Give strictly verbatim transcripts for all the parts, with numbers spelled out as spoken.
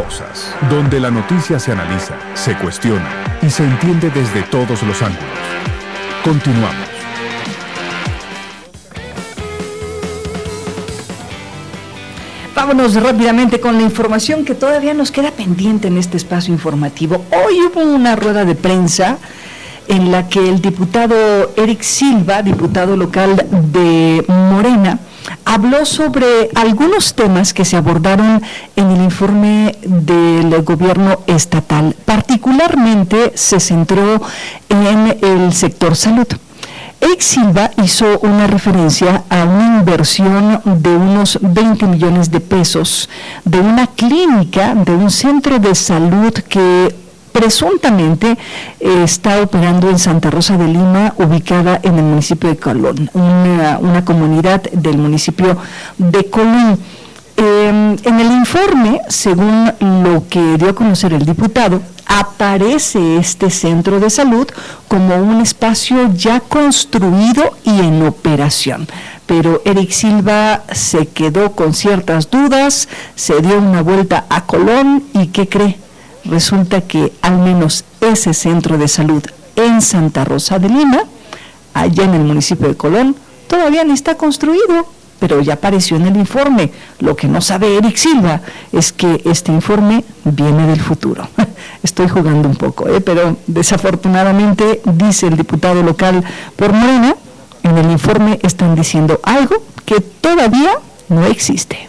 Cosas, donde la noticia se analiza, se cuestiona y se entiende desde todos los ángulos. Continuamos. Vámonos rápidamente con la información que todavía nos queda pendiente en este espacio informativo. Hoy hubo una rueda de prensa en la que el diputado Eric Silva, diputado local de Morena, habló sobre algunos temas que se abordaron en el informe del gobierno estatal. Particularmente se centró en el sector salud. Eric Silva hizo una referencia a una inversión de unos veinte millones de pesos de una clínica, de un centro de salud que presuntamente eh, está operando en Santa Rosa de Lima, ubicada en el municipio de Colón, una, una comunidad del municipio de Colón. Eh, en el informe, según lo que dio a conocer el diputado, aparece este centro de salud como un espacio ya construido y en operación. Pero Eric Silva se quedó con ciertas dudas, se dio una vuelta a Colón y ¿qué cree? Resulta que al menos ese centro de salud en Santa Rosa de Lima, allá en el municipio de Colón, todavía no está construido, pero ya apareció en el informe. Lo que no sabe Eric Silva es que este informe viene del futuro. Estoy jugando un poco, ¿eh? Pero desafortunadamente, dice el diputado local por Morena, en el informe están diciendo algo que todavía no existe.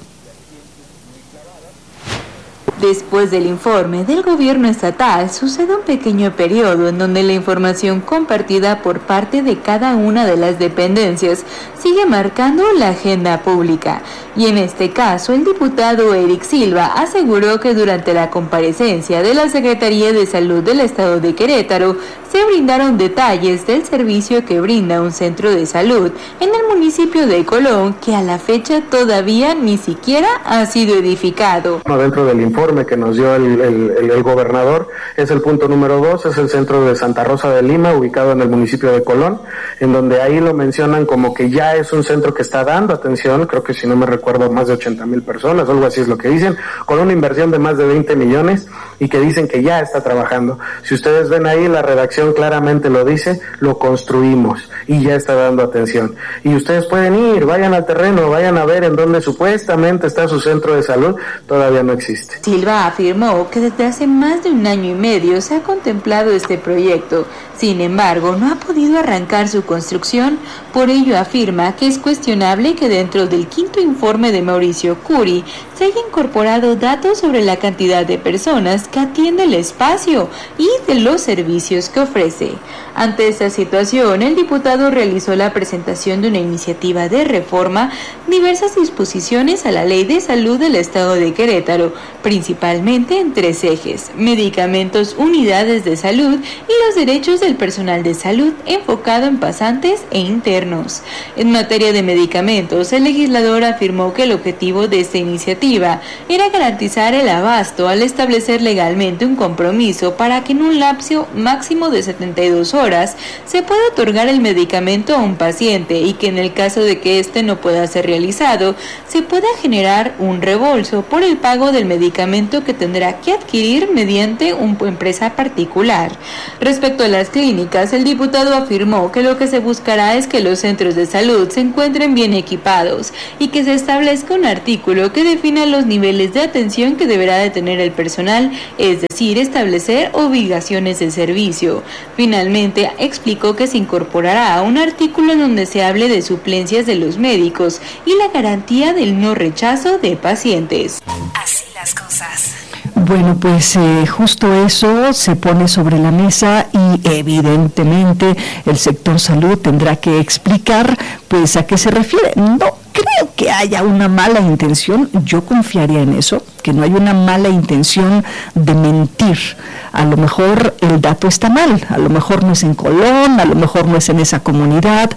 Después del informe del gobierno estatal, sucede un pequeño periodo en donde la información compartida por parte de cada una de las dependencias sigue marcando la agenda pública. Y en este caso, el diputado Eric Silva aseguró que durante la comparecencia de la Secretaría de Salud del Estado de Querétaro, se brindaron detalles del servicio que brinda un centro de salud en el municipio de Colón, que a la fecha todavía ni siquiera ha sido edificado. Dentro del informe que nos dio el, el, el gobernador, es el punto número dos, es el centro de Santa Rosa de Lima, ubicado en el municipio de Colón, en donde ahí lo mencionan como que ya es un centro que está dando atención, creo que si no me recuerdo, más de ochenta mil personas, algo así es lo que dicen, con una inversión de más de veinte millones y que dicen que ya está trabajando. Si ustedes ven ahí, la redacción claramente lo dice, lo construimos y ya está dando atención. Y ustedes pueden ir, vayan al terreno, vayan a ver en dónde supuestamente está su centro de salud, todavía no existe. Silva afirmó que desde hace más de un año y medio se ha contemplado este proyecto, sin embargo no ha podido arrancar su construcción, por ello afirma que es cuestionable que dentro del quinto informe de Mauricio Curi se haya incorporado datos sobre la cantidad de personas que atiende el espacio y de los servicios que ofrece. Ante esta situación, el diputado realizó la presentación de una iniciativa de reforma, diversas disposiciones a la Ley de Salud del Estado de Querétaro, principalmente en tres ejes: medicamentos, unidades de salud y los derechos del personal de salud, enfocado en pasantes e internos. En materia de medicamentos, el legislador afirmó que el objetivo de esta iniciativa era garantizar el abasto al establecer legalmente un compromiso para que en un lapso máximo de setenta y dos horas se pueda otorgar el medicamento a un paciente y que en el caso de que éste no pueda ser realizado, se pueda generar un reembolso por el pago del medicamento que tendrá que adquirir mediante una empresa particular. Respecto a las clínicas, el diputado afirmó que lo que se buscará es que los centros de salud se encuentren bien equipados y que se establezca un artículo que defina los niveles de atención que deberá de tener el personal, es decir, establecer obligaciones de servicio. Finalmente, explicó que se incorporará un artículo en donde se hable de suplencias de los médicos y la garantía del no rechazo de pacientes. Así las cosas. Bueno, pues eh, justo eso se pone sobre la mesa y evidentemente el sector salud tendrá que explicar pues a qué se refiere. No creo que haya una mala intención, yo confiaría en eso, que no hay una mala intención de mentir. A lo mejor el dato está mal, a lo mejor no es en Colón, a lo mejor no es en esa comunidad,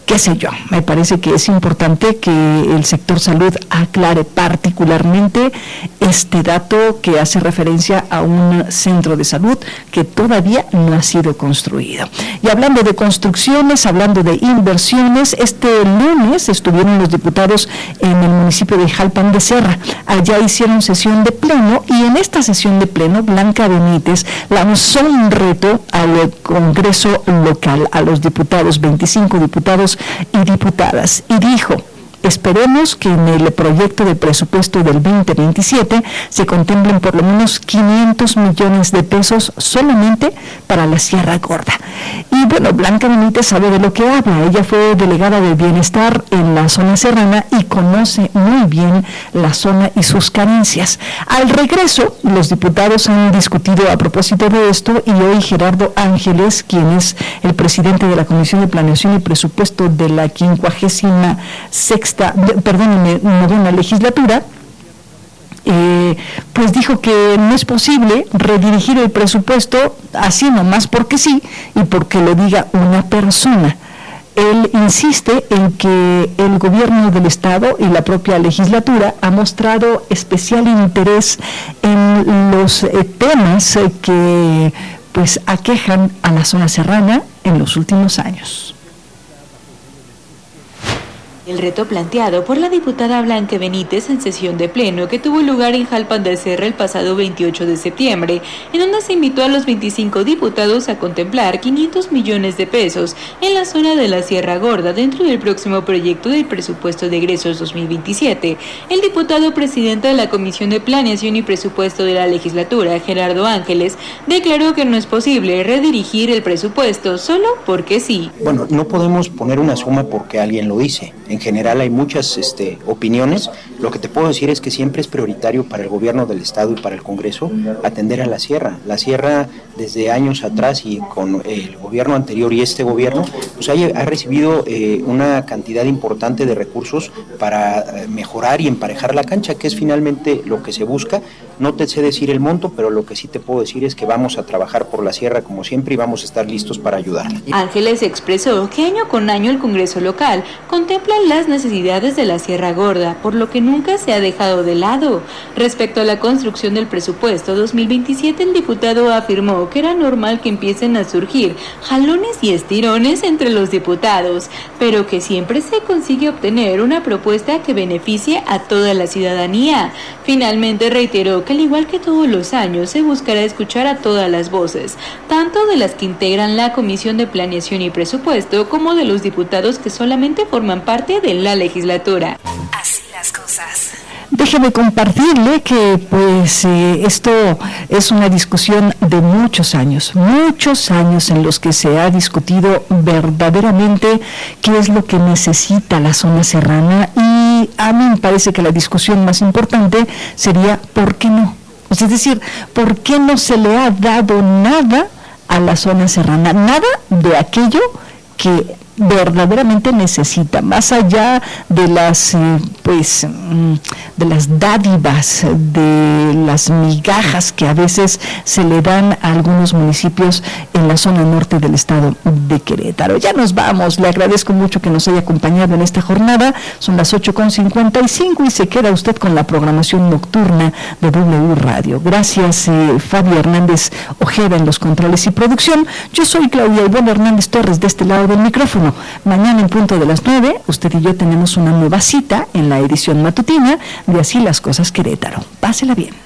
qué sé yo, me parece que es importante que el sector salud aclare particularmente este dato que hace referencia a un centro de salud que todavía no ha sido construido. Y hablando de construcciones, hablando de inversiones, este lunes estuvieron los diputados en el municipio de Jalpan de Serra. Allá hicieron sesión de pleno y en esta sesión de pleno Blanca Benítez lanzó un reto al Congreso local, a los diputados, veinticinco diputados y diputadas, y dijo: esperemos que en el proyecto de presupuesto del veinte veintisiete se contemplen por lo menos quinientos millones de pesos solamente para la Sierra Gorda. Y bueno, Blanca Benítez sabe de lo que habla. Ella fue delegada de bienestar en la zona serrana y conoce muy bien la zona y sus carencias. Al regreso, los diputados han discutido a propósito de esto y hoy Gerardo Ángeles, quien es el presidente de la Comisión de Planeación y Presupuesto de la quincuagésima sexta perdónenme, novena legislatura, eh, pues dijo que no es posible redirigir el presupuesto así nomás porque sí y porque lo diga una persona. Él insiste en que el gobierno del Estado y la propia legislatura ha mostrado especial interés en los eh, temas eh, que pues aquejan a la zona serrana en los últimos años. El reto planteado por la diputada Blanca Benítez en sesión de pleno que tuvo lugar en Jalpan de Serra el pasado veintiocho de septiembre, en donde se invitó a los veinticinco diputados a contemplar quinientos millones de pesos en la zona de la Sierra Gorda dentro del próximo proyecto del presupuesto de egresos dos mil veintisiete. El diputado presidente de la Comisión de Planeación y Presupuesto de la legislatura, Gerardo Ángeles, declaró que no es posible redirigir el presupuesto solo porque sí. Bueno, no podemos poner una suma porque alguien lo dice. En general hay muchas este, opiniones. Lo que te puedo decir es que siempre es prioritario para el gobierno del Estado y para el Congreso atender a la Sierra. La Sierra desde años atrás y con el gobierno anterior y este gobierno, pues ha, ha recibido eh, una cantidad importante de recursos para eh, mejorar y emparejar la cancha, que es finalmente lo que se busca. No te sé decir el monto, pero lo que sí te puedo decir es que vamos a trabajar por la Sierra como siempre y vamos a estar listos para ayudarla. Ángeles expresó que año con año el Congreso local contempla las necesidades de la Sierra Gorda, por lo que nunca se ha dejado de lado. Respecto a la construcción del presupuesto dos mil veintisiete, el diputado afirmó que era normal que empiecen a surgir jalones y estirones entre los diputados, pero que siempre se consigue obtener una propuesta que beneficie a toda la ciudadanía. Finalmente reiteró que al igual que todos los años se buscará escuchar a todas las voces, tanto de las que integran la Comisión de Planeación y Presupuesto como de los diputados que solamente forman parte de la legislatura. Así las cosas. Déjeme compartirle que pues eh, esto es una discusión de muchos años, muchos años en los que se ha discutido verdaderamente qué es lo que necesita la zona serrana, y a mí me parece que la discusión más importante sería ¿por qué no? Es decir, ¿por qué no se le ha dado nada a la zona serrana? Nada de aquello que verdaderamente necesita, más allá de las eh, pues de las dádivas, de las migajas que a veces se le dan a algunos municipios en la zona norte del estado de Querétaro. Ya nos vamos, le agradezco mucho que nos haya acompañado en esta jornada. Son las ocho con cincuenta y cinco y se queda usted con la programación nocturna de W Radio. Gracias eh, Fabio Hernández Ojeda en los controles y producción. Yo soy Claudia Ivonne Hernández Torres de este lado del micrófono. Mañana en punto de las nueve, usted y yo tenemos una nueva cita en la edición matutina de Así las Cosas Querétaro. Pásela bien.